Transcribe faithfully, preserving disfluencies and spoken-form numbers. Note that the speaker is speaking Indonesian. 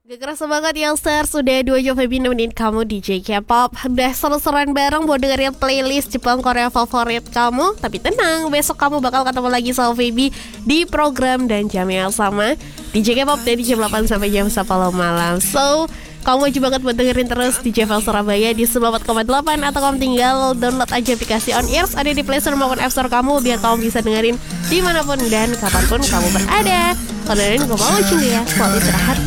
Gak kerasa banget Youngsters, sudah dua jam lebih nemenin kamu D J K-pop. Udah seru-seruan bareng buat dengerin playlist Jepang Korea favorit kamu. Tapi tenang, besok kamu bakal ketemu lagi sama Feby di program dan jam yang sama D J K-pop dari jam delapan sampai jam sepuluh malam. So, kamu wajib banget buat dengerin terus D J Vel Surabaya di sembilan puluh empat koma delapan. Atau kamu tinggal download aja aplikasi On Ears, ada di Play Store maupun App Store kamu, biar kamu bisa dengerin dimanapun dan kapanpun kamu berada. Kalau dengerin gue mau cing ya, selalu istirahat